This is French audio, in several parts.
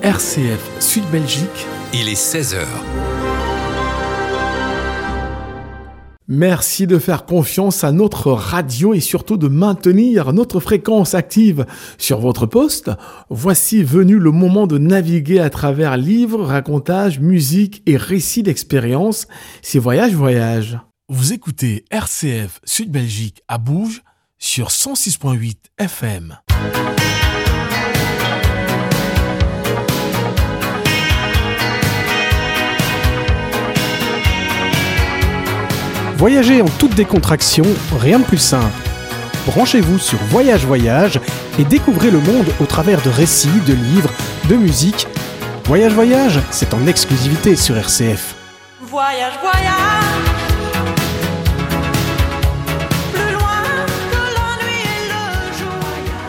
RCF Sud Belgique. Il est 16h. Merci de faire confiance à notre radio et surtout de maintenir notre fréquence active sur votre poste. Voici venu le moment de naviguer à travers livres, racontages, musique et récits d'expérience. C'est Voyage. Vous écoutez RCF Sud Belgique à Bouge sur 106.8 FM. Voyager en toute décontraction, rien de plus simple. Branchez-vous sur Voyage et découvrez le monde au travers de récits, de livres, de musique. Voyage, c'est en exclusivité sur RCF. Voyage. Plus loin que la nuit et le jour.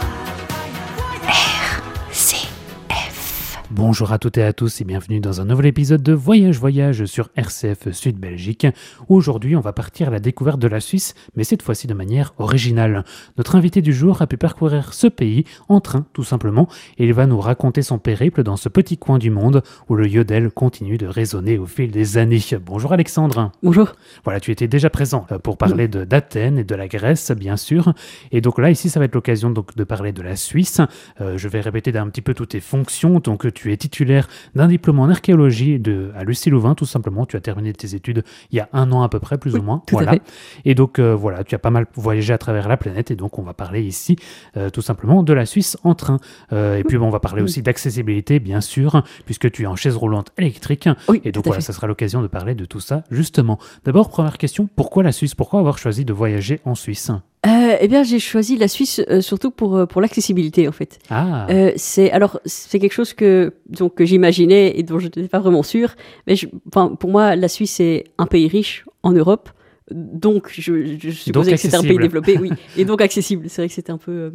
RCF. Bonjour à toutes et à tous et bienvenue dans un nouvel épisode de Voyage sur RCF Sud Belgique. Aujourd'hui, on va partir à la découverte de la Suisse, mais cette fois-ci de manière originale. Notre invité du jour a pu parcourir ce pays en train, tout simplement, et il va nous raconter son périple dans ce petit coin du monde où le yodel continue de résonner au fil des années. Bonjour Alexandre. Bonjour. Voilà, tu étais déjà présent pour parler d'Athènes et de la Grèce, bien sûr. Et donc là, ici, ça va être l'occasion donc, de parler de la Suisse. Je vais répéter un petit peu toutes tes fonctions. Donc, tu es titulaire d'un diplôme en archéologie à Lucie Louvain, tout simplement. Tu as terminé tes études il y a 1 an à peu près, plus ou moins. Tout à fait. Et donc, voilà, tu as pas mal voyagé à travers la planète. Et donc, on va parler ici, tout simplement, de la Suisse en train. Et puis, on va parler aussi d'accessibilité, bien sûr, puisque tu es en chaise roulante électrique. Oui, et donc, voilà, ça sera l'occasion de parler de tout ça, justement. D'abord, première question, pourquoi la Suisse ? Pourquoi avoir choisi de voyager en Suisse ? Eh bien, j'ai choisi la Suisse surtout pour l'accessibilité, en fait. Ah. C'est quelque chose que j'imaginais et dont je n'étais pas vraiment sûre. Mais pour moi, la Suisse est un pays riche en Europe. Donc, je supposais que c'était un pays développé, oui. Et donc accessible. C'est vrai que c'était un peu...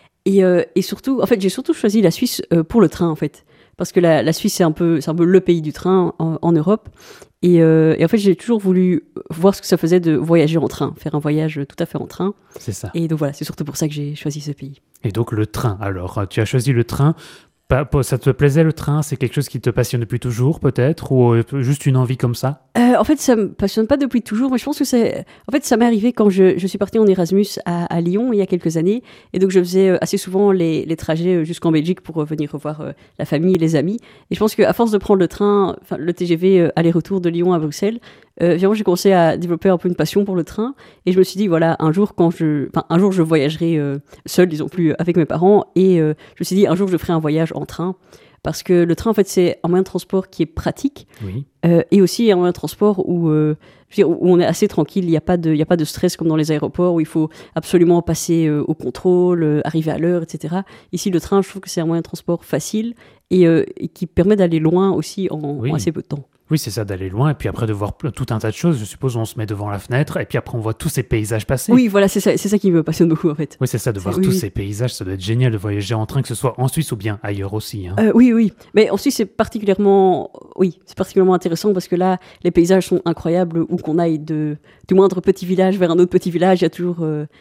Et surtout, en fait, j'ai surtout choisi la Suisse pour le train, en fait. Parce que la Suisse, c'est un peu le pays du train en Europe. Et en fait, j'ai toujours voulu voir ce que ça faisait de voyager en train, faire un voyage tout à fait en train. C'est ça. Et donc voilà, c'est surtout pour ça que j'ai choisi ce pays. Et donc le train, alors, tu as choisi le train. Ça te plaisait le train ? C'est quelque chose qui te passionne depuis toujours peut-être ? Ou juste une envie comme ça ? En fait, ça me passionne pas depuis toujours, mais je pense que ça m'est arrivé quand je suis partie en Erasmus à Lyon il y a quelques années. Et donc, je faisais assez souvent les trajets jusqu'en Belgique pour venir revoir la famille et les amis. Et je pense qu'à force de prendre le TGV aller-retour de Lyon à Bruxelles, finalement, j'ai commencé à développer un peu une passion pour le train. Et je me suis dit, voilà, un jour, je voyagerai seule, disons plus, avec mes parents. Et je me suis dit, un jour, je ferai un voyage en train. Parce que le train, en fait, c'est un moyen de transport qui est pratique. Oui. Et aussi un moyen de transport où on est assez tranquille. Il n'y a pas de stress comme dans les aéroports où il faut absolument passer au contrôle, arriver à l'heure, etc. Ici, le train, je trouve que c'est un moyen de transport facile et qui permet d'aller loin aussi en assez peu de temps. Oui, c'est ça, d'aller loin, et puis après de voir tout un tas de choses. Je suppose on se met devant la fenêtre, et puis après on voit tous ces paysages passer. Oui, voilà, c'est ça qui me passionne beaucoup, en fait. Oui, c'est ça, de voir tous ces paysages, ça doit être génial de voyager en train, que ce soit en Suisse ou bien ailleurs aussi. Hein. Oui, mais en Suisse, c'est particulièrement intéressant, parce que là, les paysages sont incroyables, où qu'on aille du moindre petit village vers un autre petit village, il y a toujours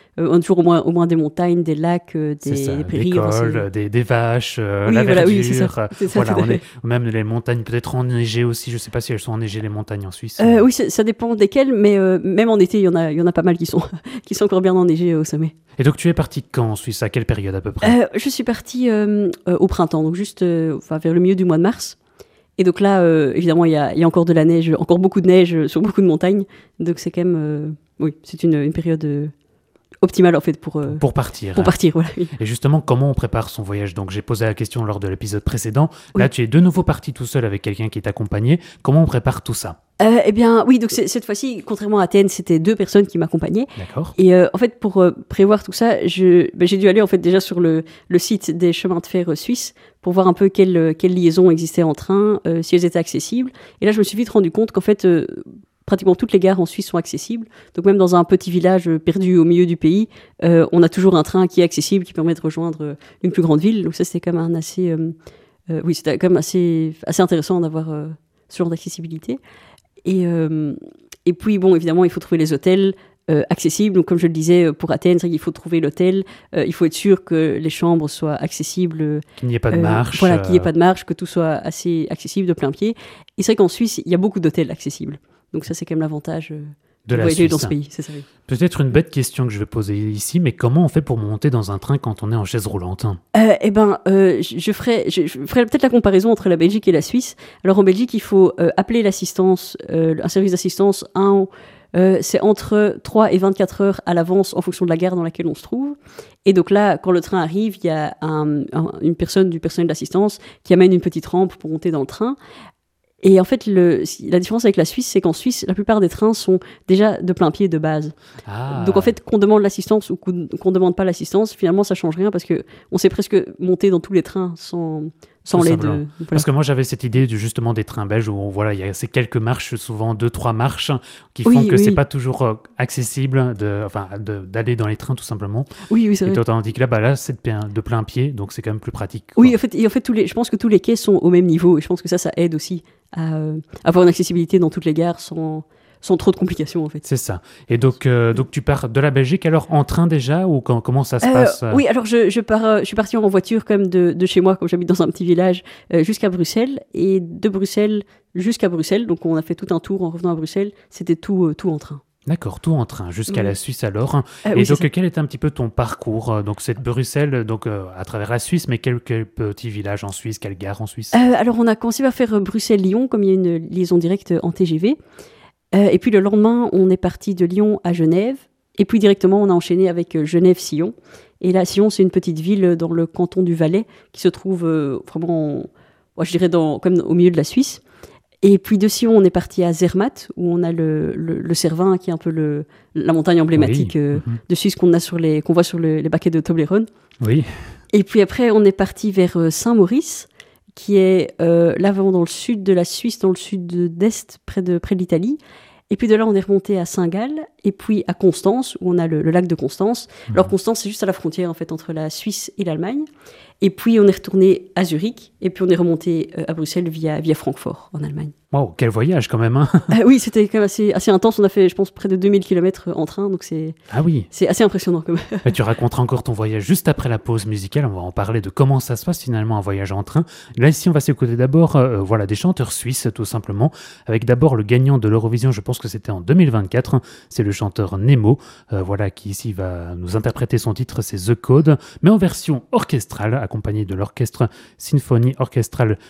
au moins des montagnes, des lacs, des prairies. Des cols, des vaches, la verdure. Oui, c'est ça. Voilà, même les montagnes peut-être enneigées aussi, je sais pas si elles sont enneigées les montagnes en Suisse. Oui, ça dépend desquelles, mais même en été, il y en a pas mal qui sont encore bien enneigées au sommet. Et donc tu es partie quand en Suisse ? À quelle période à peu près ? Je suis partie au printemps, donc juste vers le milieu du mois de mars. Et donc là, évidemment, il y a encore de la neige, encore beaucoup de neige sur beaucoup de montagnes. Donc c'est quand même, c'est une période optimale en fait pour partir. Pour partir, voilà. Oui. Et justement, comment on prépare son voyage ? Donc j'ai posé la question lors de l'épisode précédent. Là, tu es de nouveau parti tout seul avec quelqu'un qui t'accompagnait. Comment on prépare tout ça ? Eh bien, oui, donc cette fois-ci, contrairement à Athènes, c'était 2 personnes qui m'accompagnaient. D'accord. Et en fait, pour prévoir tout ça, j'ai dû aller en fait déjà sur le site des chemins de fer suisses pour voir un peu quelles liaisons existaient en train, si elles étaient accessibles. Et là, je me suis vite rendu compte qu'en fait, pratiquement toutes les gares en Suisse sont accessibles. Donc même dans un petit village perdu au milieu du pays, on a toujours un train qui est accessible, qui permet de rejoindre une plus grande ville. Donc ça, c'était quand même c'était quand même assez intéressant d'avoir ce genre d'accessibilité. Et puis, bon, évidemment, il faut trouver les hôtels. accessible. Donc, comme je le disais, pour Athènes, c'est vrai qu'il faut trouver l'hôtel, il faut être sûr que les chambres soient accessibles. Qu'il n'y ait pas de marche. Voilà, qu'il n'y ait pas de marche, que tout soit assez accessible de plein pied. Et c'est vrai qu'en Suisse, il y a beaucoup d'hôtels accessibles. Donc ça, c'est quand même l'avantage de la voyager Suisse. dans ce pays. C'est ça, oui. Peut-être une bête question que je vais poser ici, mais comment on fait pour monter dans un train quand on est en chaise roulante? Je ferai peut-être la comparaison entre la Belgique et la Suisse. Alors en Belgique, il faut appeler l'assistance, un service d'assistance, c'est entre 3 et 24 heures à l'avance en fonction de la gare dans laquelle on se trouve. Et donc là, quand le train arrive, il y a une personne du personnel d'assistance qui amène une petite rampe pour monter dans le train. Et en fait, la différence avec la Suisse, c'est qu'en Suisse, la plupart des trains sont déjà de plein pied de base. Ah. Donc en fait, qu'on demande l'assistance ou qu'on ne demande pas l'assistance, finalement, ça change rien parce qu'on sait presque monter dans tous les trains sans Tout l'aide. simplement. Voilà. Parce que moi j'avais cette idée justement des trains belges où voilà, il y a ces quelques marches, souvent 2-3 marches, qui font Oui, que c'est oui. pas toujours accessible d'aller dans les trains tout simplement. Oui, c'est Et vrai. tandis que là c'est de plein pied, donc c'est quand même plus pratique. Oui, quoi. en fait je pense que tous les quais sont au même niveau et je pense que ça aide aussi à avoir une accessibilité dans toutes les gares sans trop de complications en fait. C'est ça. Et donc tu pars de la Belgique alors en train déjà ou comment ça se passe Oui, alors je suis partie en voiture quand même de chez moi, comme j'habite dans un petit village, jusqu'à Bruxelles. Et de Bruxelles jusqu'à Bruxelles, donc on a fait tout un tour en revenant à Bruxelles, c'était tout en train. D'accord, tout en train jusqu'à Oui. la Suisse alors. Ah, Et oui, c'est donc ça. quel est un petit peu ton parcours? Donc c'est de Bruxelles, donc à travers la Suisse, mais quel petit village en Suisse, quelle gare en Suisse? Alors on a commencé par faire Bruxelles-Lyon, comme il y a une liaison directe en TGV. Et puis le lendemain, on est parti de Lyon à Genève. Et puis directement, on a enchaîné avec Genève-Sillon. Et là, Sillon, c'est une petite ville dans le canton du Valais qui se trouve vraiment, je dirais, comme au milieu de la Suisse. Et puis de Sillon, on est parti à Zermatt, où on a le Cervin, qui est un peu la montagne emblématique Oui. de Suisse qu'on voit sur les baquets de Toblerone. Oui. Et puis après, on est parti vers Saint-Maurice, qui est là vraiment dans le sud de la Suisse, dans le sud-est, près de l'Italie. Et puis de là, on est remonté à Saint-Gall, et puis à Constance, où on a le lac de Constance. Alors Constance, c'est juste à la frontière en fait entre la Suisse et l'Allemagne. Et puis on est retourné à Zurich, et puis on est remonté à Bruxelles via Francfort, en Allemagne. Wow, quel voyage quand même, hein. Oui, c'était quand même assez intense. On a fait, je pense, près de 2000 km en train, donc c'est Ah oui. assez impressionnant quand même. Mais tu raconteras encore ton voyage juste après la pause musicale. On va en parler de comment ça se passe finalement un voyage en train. Là, ici, on va s'écouter d'abord des chanteurs suisses, tout simplement. Avec d'abord le gagnant de l'Eurovision, je pense que c'était en 2024. C'est le chanteur Nemo, qui ici va nous interpréter son titre, c'est The Code, mais en version orchestrale, accompagné de l'orchestre Symphonie Orchestrale